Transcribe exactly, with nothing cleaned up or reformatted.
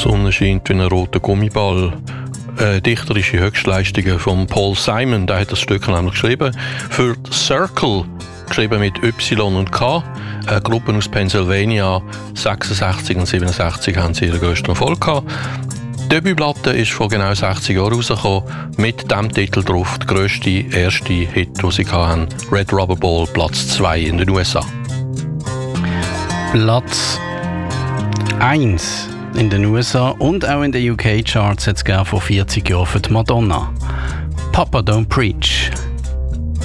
Sonne scheint wie ein roter Gummiball. Äh, dichterische Höchstleistungen von Paul Simon, der hat das Stück nämlich geschrieben. Für Circle, geschrieben mit Y und K, eine Gruppe aus Pennsylvania, sechsundsechzig und siebenundsechzig haben sie ihren grössten Erfolg gehabt. Die Debütplatte ist vor genau sechzig Jahren rausgekommen, mit dem Titel drauf, der grösste erste Hit, den sie hatten, Red Rubber Ball, Platz zwei in den U S A. Platz eins in den U S A und auch in den U K-Charts hat es vor vierzig Jahren für die Madonna. Papa Don't Preach.